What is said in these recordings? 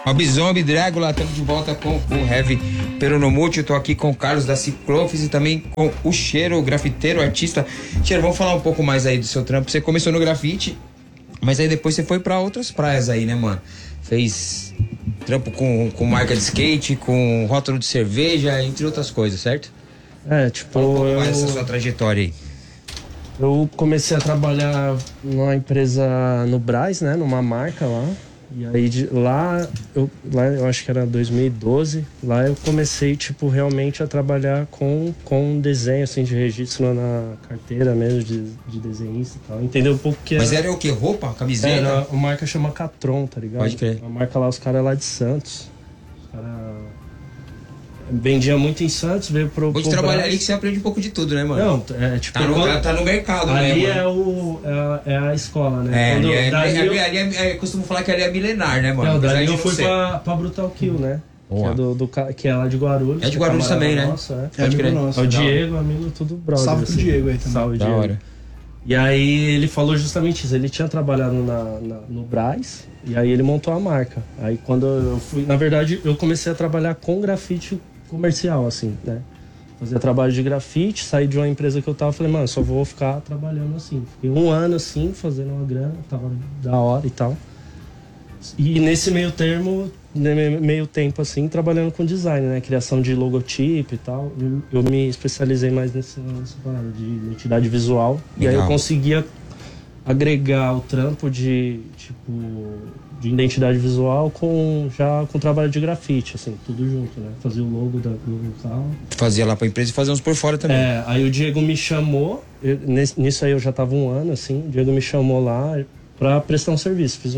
Salve Zombie, Drácula, estamos de volta com o Heavy Peronomútil. Eu tô aqui com o Carlos da Ciclofes e também com o Cheiro, o grafiteiro, artista. Cheiro, vamos falar um pouco mais aí do seu trampo. Você começou no grafite, mas aí depois você foi pra outras praias aí, né, mano? Fez trampo com marca de skate, com rótulo de cerveja, entre outras coisas, certo? Tipo... Fala um pouco mais dessa sua trajetória aí. Eu comecei a trabalhar numa empresa no Brás, né? Numa marca lá. E aí lá eu acho que era 2012, lá eu comecei, tipo, realmente a trabalhar com desenho, assim, de registro na carteira mesmo, de desenhista e tal. Entendeu um pouco que Mas era o que? Roupa? Camiseta? Era uma marca chama Catron, tá ligado? Pode crer. Uma marca lá, os caras lá de Santos. Os caras vendia muito em Santos, veio pro Vou te trabalhar ali que você aprende um pouco de tudo, né, mano? Não, tipo... Tá no mercado, ali, né, mano? É a escola, né? Eu costumo falar que ali é milenar, né, mano? Daí eu fui pra Brutal Kill, né? Que é lá de Guarulhos. É de Guarulhos também, né? Nossa, É amigo nosso. O Diego, amigo, tudo brother. Salve pro Diego aí também. Salve, Diego. Da hora. E aí ele falou justamente isso. Ele tinha trabalhado no Brás e aí ele montou a marca. Aí quando eu fui... Na verdade, eu comecei a trabalhar com grafite comercial, assim, né? Fazia trabalho de grafite, saí de uma empresa que eu tava, falei, mano, só vou ficar trabalhando assim. Fiquei 1 ano assim, fazendo uma grana, tava da hora e tal. E nesse meio tempo assim, trabalhando com design, né? Criação de logotipo e tal. Eu me especializei mais nessa parada de identidade visual. Legal. E aí eu conseguia agregar o trampo de identidade visual com trabalho de grafite, assim, tudo junto, né? Fazia o logo do tal. Fazia lá pra empresa e fazia uns por fora também. Aí o Diego me chamou, nisso aí eu já tava 1 ano, assim, o Diego me chamou lá pra prestar um serviço. Fiz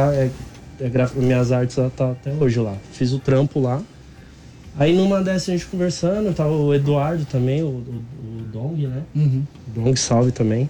minhas artes tá até hoje lá. Fiz o trampo lá. Aí numa dessas a gente conversando, tava o Eduardo também, o Dong, né? Uhum. Dong, salve também.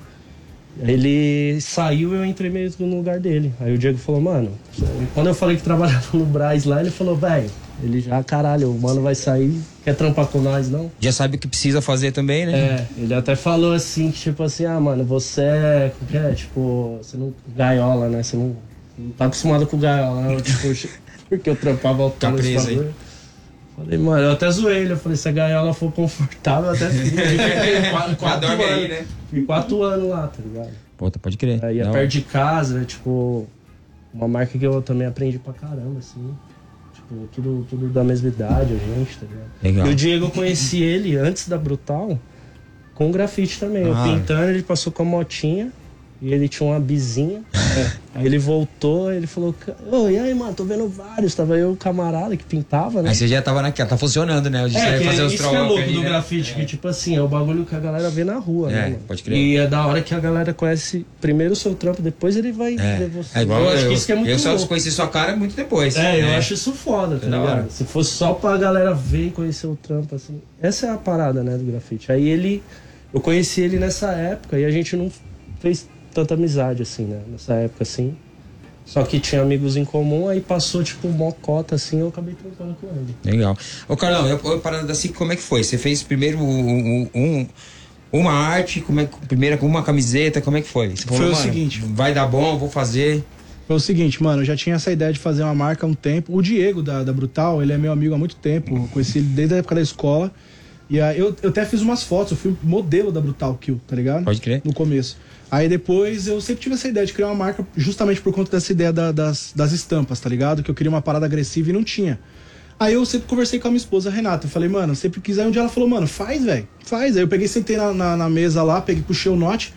Ele saiu e eu entrei meio no lugar dele. Aí o Diego falou, mano... Quando eu falei que trabalhava no Brás lá, ele falou, velho... Ele já, caralho, o mano vai sair, quer trampar com nós, não? Já sabe o que precisa fazer também, né? Ele até falou assim, tipo assim, mano, você é... Como que é? Tipo, você não... Gaiola, né? Você não tá acostumado com gaiola, né? Tipo, porque eu trampava autônomo. Tá preso, hein? Falei, mano, eu até zoei ele. Eu falei, se a gaiola for confortável, eu até fiquei 4 anos. Aí, né? Fiquei 4 anos lá, tá ligado? Puta, pode crer. Aí é perto de casa, tipo... Uma marca que eu também aprendi pra caramba, assim. Tipo, tudo da mesma idade, a gente, tá ligado? Legal. E o Diego, eu conheci ele antes da Brutal, com grafite também. Eu pintando, ele passou com a motinha. E ele tinha uma bizinha. Aí ele voltou, ele falou, e aí, mano, tô vendo vários. Tava eu, o camarada que pintava, né? Aí você já tava naquela, tá funcionando, né? Fazer os isso que é louco do grafite, que tipo assim, é o bagulho que a galera vê na rua, né, mano? Pode crer. E é da hora que a galera conhece primeiro o seu trampo, depois ele vai ver você. É igual eu acho que isso que é muito louco. Eu só louco. conheci sua cara muito depois. Eu acho isso foda, tá ligado? Se fosse só pra galera ver e conhecer o trampo, assim. Essa é a parada, né, do grafite. Aí eu conheci ele nessa época e a gente não fez tanta amizade, assim, né? Nessa época, assim. Só que tinha amigos em comum, aí passou, tipo, mocota, assim, eu acabei trampando com ele. Legal. Ô, Carlão, eu parando assim, como é que foi? Você fez primeiro uma arte, primeiro uma camiseta, como é que foi? Você falou, foi o seguinte... Vai dar bom, vou fazer... Foi o seguinte, mano, eu já tinha essa ideia de fazer uma marca há um tempo. O Diego, da Brutal, ele é meu amigo há muito tempo. Eu conheci ele desde a época da escola. E aí eu até fiz umas fotos, eu fui modelo da Brutal Kill, tá ligado? Pode crer. No começo. Aí depois eu sempre tive essa ideia de criar uma marca justamente por conta dessa ideia das estampas, tá ligado? Que eu queria uma parada agressiva e não tinha. Aí eu sempre conversei com a minha esposa, a Renata. Eu falei, mano, eu sempre quis. Aí um dia ela falou, mano, faz, velho, faz. Aí eu peguei, sentei na mesa lá, puxei o note.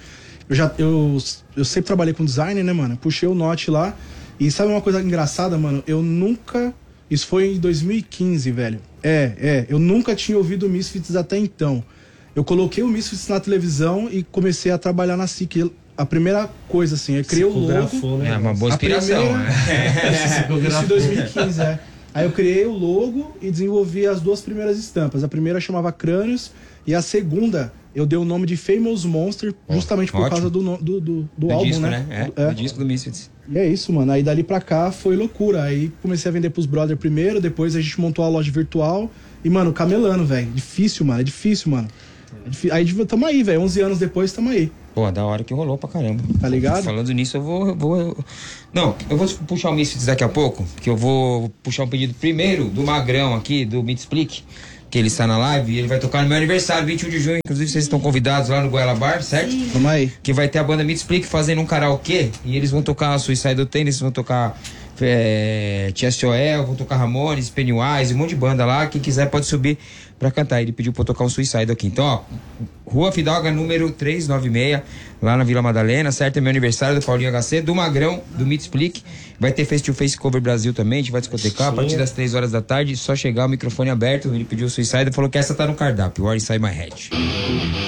Eu sempre trabalhei com design, né, mano? Puxei o note lá. E sabe uma coisa engraçada, mano? Eu nunca... Isso foi em 2015, velho. Eu nunca tinha ouvido o Misfits até então. Eu coloquei o Misfits na televisão e comecei a trabalhar na SIC. A primeira coisa, assim, eu criei o logo. Né? É uma boa inspiração. Isso em 2015, Aí eu criei o logo e desenvolvi as 2 primeiras estampas. A primeira chamava Crânios e a segunda eu dei o nome de Famous Monster justamente por causa do álbum, disco, né? Do disco do Misfits. E é isso, mano. Aí dali pra cá foi loucura. Aí comecei a vender pros brother primeiro, depois a gente montou a loja virtual. E, mano, camelando, velho. Difícil, mano. É difícil, mano. Aí tamo aí, velho. 11 anos depois, tamo aí. Pô, da hora que rolou pra caramba. Tá ligado? Falando nisso, eu vou... Não, eu vou puxar o Misfits daqui a pouco, que eu vou puxar um pedido primeiro do Magrão aqui, do Me Explique, que ele está na live, e ele vai tocar no meu aniversário, 21 de junho. Inclusive, vocês estão convidados lá no Goela Bar, certo? Vamos aí. Que vai ter a banda Me Explique fazendo um karaokê, e eles vão tocar Suicide Tennis, vão tocar Chest Oil, vão tocar Ramones, Pennywise, um monte de banda lá. Quem quiser pode subir pra cantar. Ele pediu pra eu tocar um Suicide aqui. Então, ó, Rua Fidalga, número 396, lá na Vila Madalena, certo? É meu aniversário do Paulinho HC, do Magrão, do Me Explique. Vai ter Face to Face Cover Brasil também, a gente vai discotecar a partir das 3 horas da tarde. Só chegar, o microfone aberto. Ele pediu o Suicide e falou que essa tá no cardápio, War Inside My Head.